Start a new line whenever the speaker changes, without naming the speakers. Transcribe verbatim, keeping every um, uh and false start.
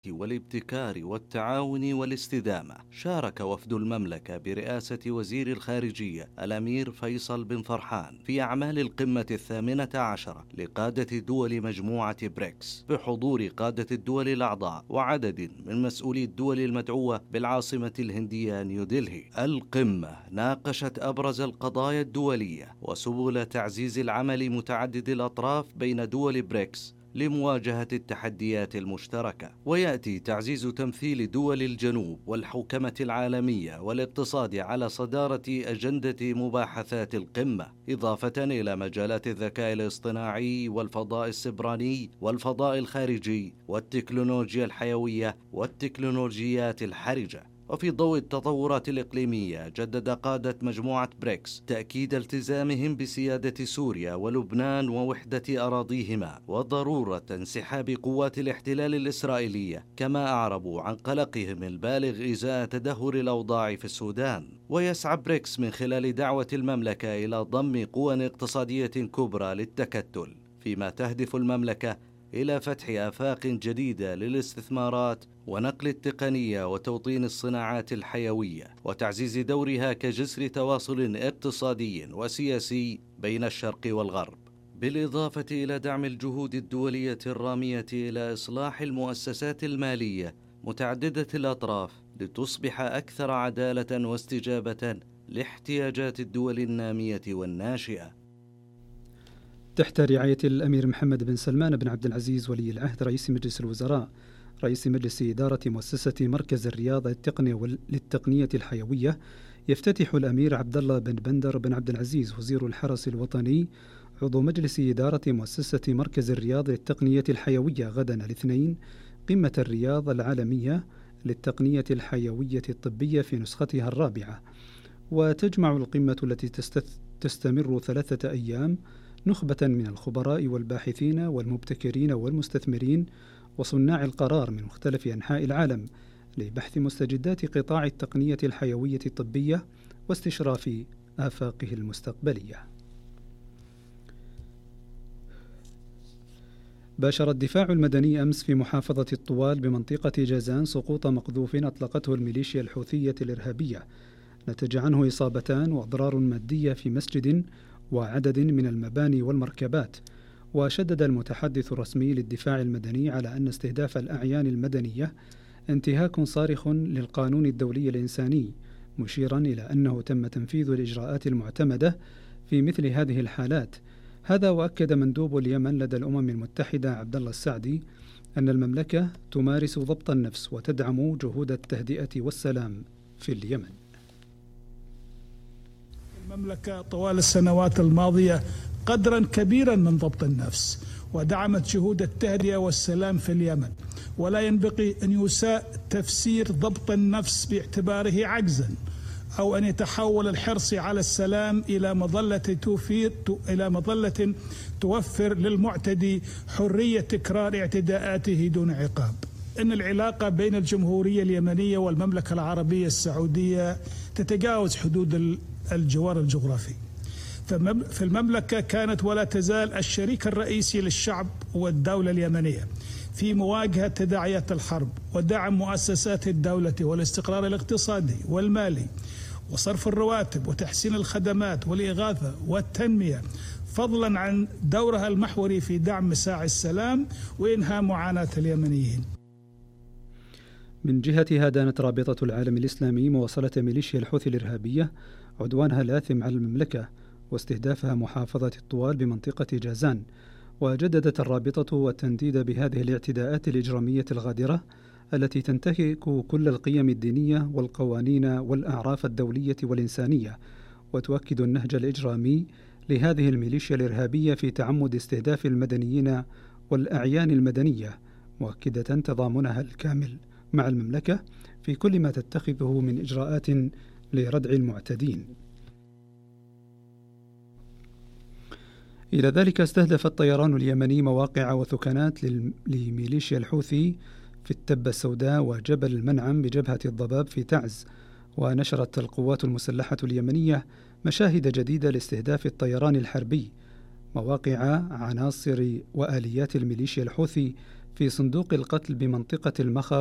والابتكار والتعاون والاستدامة. شارك وفد المملكة برئاسة وزير الخارجية الأمير فيصل بن فرحان في أعمال القمة الثامنة عشرة لقادة دول مجموعة بريكس بحضور قادة الدول الأعضاء وعدد من مسؤولي الدول المدعوة بالعاصمة الهندية نيودلهي. القمة ناقشت أبرز القضايا الدولية وسبل تعزيز العمل متعدد الأطراف بين دول بريكس لمواجهة التحديات المشتركة. ويأتي تعزيز تمثيل دول الجنوب والحوكمة العالمية والاقتصاد على صدارة أجندة مباحثات القمة، إضافة إلى مجالات الذكاء الاصطناعي والفضاء السبراني والفضاء الخارجي والتكنولوجيا الحيوية والتكنولوجيات الحرجة. وفي ضوء التطورات الإقليمية، جدد قادة مجموعة بريكس تأكيد التزامهم بسيادة سوريا ولبنان ووحدة أراضيهما وضرورة انسحاب قوات الاحتلال الإسرائيلية، كما أعربوا عن قلقهم البالغ إزاء تدهور الأوضاع في السودان. ويسعى بريكس من خلال دعوة المملكة إلى ضم قوى اقتصادية كبرى للتكتل، فيما تهدف المملكة إلى فتح آفاق جديدة للاستثمارات ونقل التقنية وتوطين الصناعات الحيوية وتعزيز دورها كجسر تواصل اقتصادي وسياسي بين الشرق والغرب، بالإضافة إلى دعم الجهود الدولية الرامية إلى إصلاح المؤسسات المالية متعددة الأطراف لتصبح أكثر عدالة واستجابة لاحتياجات الدول النامية والناشئة.
تحت رعاية الأمير محمد بن سلمان بن عبد العزيز ولي العهد رئيس مجلس الوزراء، رئيس مجلس إدارة مؤسسة مركز الرياض التقنية للتقنية الحيوية، يفتتح الأمير عبد الله بن بندر بن عبد العزيز وزير الحرس الوطني عضو مجلس إدارة مؤسسة مركز الرياض للتقنية الحيوية غدا الاثنين قمة الرياض العالمية للتقنية الحيوية الطبية في نسختها الرابعة. وتجمع القمة التي تستمر ثلاثة أيام نخبة من الخبراء والباحثين والمبتكرين والمستثمرين وصناع القرار من مختلف أنحاء العالم لبحث مستجدات قطاع التقنية الحيوية الطبية واستشراف آفاقه المستقبلية. باشر الدفاع المدني أمس في محافظة الطوال بمنطقة جازان سقوط مقذوف أطلقته الميليشيا الحوثية الإرهابية، نتج عنه إصابتان وأضرار مادية في مسجد وعدد من المباني والمركبات. وشدد المتحدث الرسمي للدفاع المدني على أن استهداف الأعيان المدنية انتهاك صارخ للقانون الدولي الإنساني، مشيرا إلى أنه تم تنفيذ الإجراءات المعتمدة في مثل هذه الحالات. هذا وأكد مندوب اليمن لدى الأمم المتحدة عبد الله السعدي أن المملكة تمارس ضبط النفس وتدعم جهود التهدئة والسلام في اليمن.
المملكة طوال السنوات الماضية قدرا كبيرا من ضبط النفس ودعمت جهود التهدئة والسلام في اليمن، ولا ينبغي أن يساء تفسير ضبط النفس باعتباره عجزا أو أن يتحول الحرص على السلام إلى مظلة توفير إلى مظلة توفر للمعتدي حرية تكرار اعتداءاته دون عقاب. إن العلاقة بين الجمهورية اليمنية والمملكة العربية السعودية تتجاوز حدود الجوار الجغرافي. في المملكة كانت ولا تزال الشريك الرئيسي للشعب والدولة اليمنية في مواجهة تداعيات الحرب ودعم مؤسسات الدولة والاستقرار الاقتصادي والمالي وصرف الرواتب وتحسين الخدمات والإغاثة والتنمية، فضلا عن دورها المحوري في دعم مساعي السلام وإنهاء معاناة اليمنيين.
من جهتها دانت رابطة العالم الإسلامي مواصلة ميليشيا الحوثي الإرهابية عدوانها الآثم على المملكة واستهدافها محافظة الطوال بمنطقة جازان، وجددت الرابطة التنديد بهذه الاعتداءات الإجرامية الغادرة التي تنتهك كل القيم الدينية والقوانين والأعراف الدولية والإنسانية، وتؤكد النهج الإجرامي لهذه الميليشيا الإرهابية في تعمد استهداف المدنيين والأعيان المدنية، مؤكدة تضامنها الكامل مع المملكة في كل ما تتخذه من إجراءات لردع المعتدين. إلى ذلك استهدف الطيران اليمني مواقع وثكنات لميليشيا الحوثي في التبة السوداء وجبل المنعم بجبهة الضباب في تعز. ونشرت القوات المسلحة اليمنية مشاهد جديدة لاستهداف الطيران الحربي مواقع عناصر وآليات الميليشيا الحوثي في صندوق القتل بمنطقة المخا